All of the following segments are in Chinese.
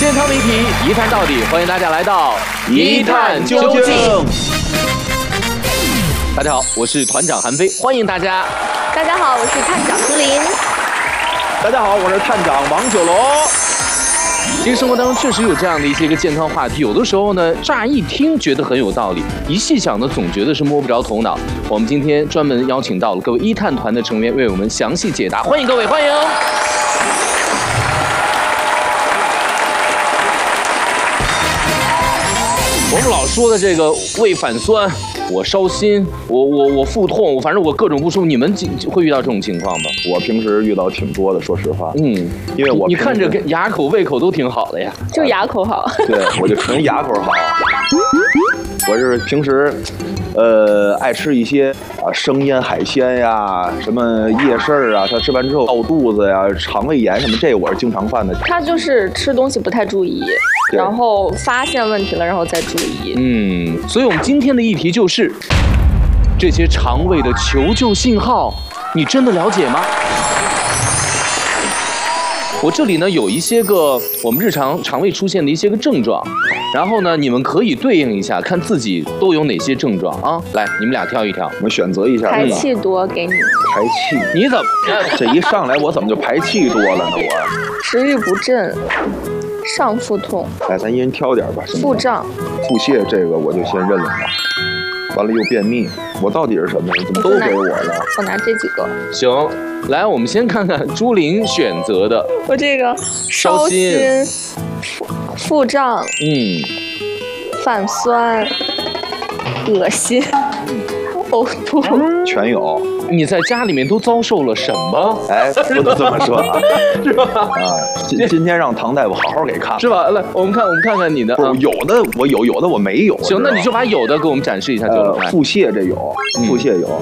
健康谜题一探到底，欢迎大家来到一探究竟。大家好，我是团长韩飞，欢迎大家。 大家好，我是探长朱琳。 大家好，我是探长王九龙。 其实生活当中确实有这样的一些个健康话题，有的时候呢，乍一听觉得很有道理，一细想呢，总觉得是摸不着头脑。我们今天专门邀请到了各位一探团的成员，为我们详细解答，欢迎各位，欢迎。我们老说的这个胃反酸，我烧心，我腹痛，反正我各种不舒服。你们会遇到这种情况吗？ 我平时遇到挺多的，说实话。因为我你看着跟牙口、胃口都挺好的呀， 就牙口好。 对，我就纯牙口好。我是平时，爱吃一些生腌海鲜呀，什么夜市啊，他吃完之后闹肚子呀、肠胃炎什么，这我是经常犯的。 他就是吃东西不太注意，然后发现问题了，然后再注意。 所以我们今天的议题就是这些肠胃的求救信号，你真的了解吗？我这里呢有一些个我们日常肠胃出现的一些个症状，然后呢你们可以对应一下，看自己都有哪些症状啊。来，你们俩挑一挑， 我们选择一下。 排气多给你。 排气？ 你怎么这一上来我怎么就排气多了呢？我食欲不振，上腹痛。 来，咱一人挑点吧。 腹胀。 腹泻这个我就先认了吧。完了又便秘，我到底是什么？怎么都给我了？ 我拿这几个。 行，来，我们先看看朱琳选择的。 我这个烧心、腹胀、泛酸、恶心、呕吐， 全有。 你在家里面都遭受了什么？ 哎，不能这么说啊， 是吧？ 啊，今天让唐大夫好好给看， 是吧？来，我们看看你的。 有的我有，有的我没有。 行，那你就把有的给我们展示一下就了。 腹泻这有，腹泻有。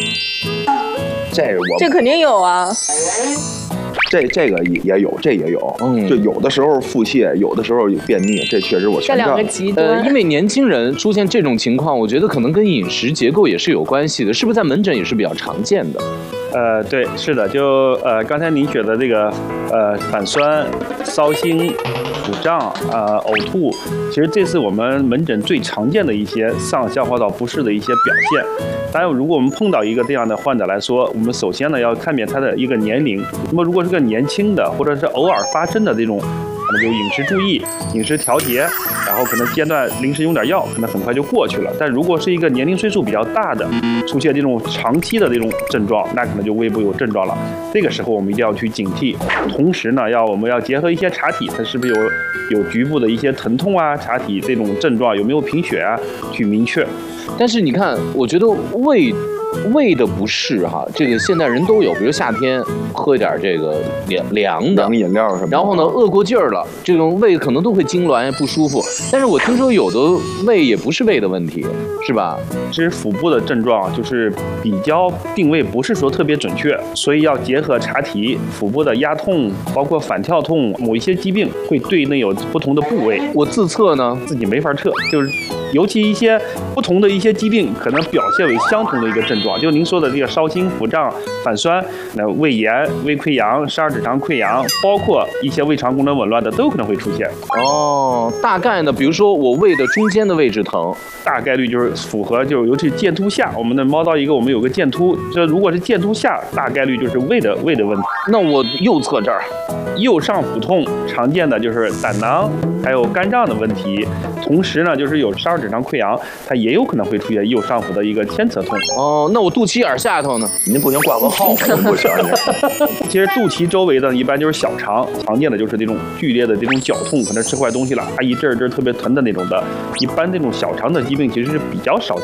这肯定有啊。 这个也有，这也有。就有的时候腹泻，有的时候有便秘，这确实我全这两个极端。 因为年轻人出现这种情况，我觉得可能跟饮食结构也是有关系的，是不是在门诊也是比较常见的？ 对，是的，就刚才您选的这个反酸、烧心、腹胀、呕吐，其实这是我们门诊最常见的一些上消化道不适的一些表现。当然，如果我们碰到一个这样的患者来说，我们首先呢要看遍他的一个年龄。那么如果是个年轻的，或者是偶尔发生的这种，可能就饮食注意、饮食调节，然后可能间断临时用点药，可能很快就过去了。但如果是一个年龄岁数比较大的，出现这种长期的这种症状，那可能就胃部有症状了。这个时候我们一定要去警惕。同时呢，我们要结合一些查体，它是不是有局部的一些疼痛啊，查体这种症状有没有贫血啊，去明确。 但是你看，我觉得胃的不适哈，这个现代人都有，比如夏天喝一点这个凉饮料什么， 然后呢饿过劲儿了，这种胃可能都会痉挛不舒服。但是我听说有的胃也不是胃的问题，是吧？ 其实腹部的症状就是比较定位不是说特别准确，所以要结合查体，腹部的压痛，包括反跳痛，某一些疾病会对内有不同的部位。 我自测呢， 自己没法测，就是尤其一些不同的一些疾病，可能表现为相同的一个症状。就您说的这个烧心、腹胀、反酸，那胃炎、胃溃疡、十二指肠溃疡，包括一些胃肠功能紊乱的，都有可能会出现。 大概呢，比如说我胃的中间的位置疼， 大概率就是符合，尤其剑突下，我们的猫道一个，我们有个剑突，这如果是剑突下，大概率就是胃的问题。 那我右侧这儿， 右上腹痛，常见的就是胆囊还有肝脏的问题，同时呢，就是有十二指肠溃疡，它也有可能会出现右上腹的一个牵扯痛。 那我肚脐眼下头呢？ 您不行挂个号，不行。 其实肚脐周围的一般就是小肠，常见的就是这种剧烈的这种绞痛，可能吃坏东西了，一阵儿特别疼的那种的。一般这种小肠的疾病其实是比较少见